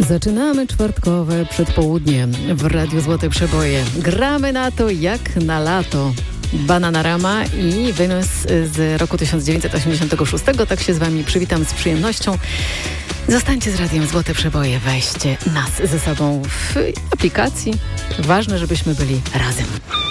Zaczynamy czwartkowe przedpołudnie w Radiu Złote Przeboje. Gramy na to jak na lato. Bananarama i Venus z roku 1986. Tak się z Wami przywitam z przyjemnością. Zostańcie z Radiem Złote Przeboje. Weźcie nas ze sobą w aplikacji. Ważne, żebyśmy byli razem.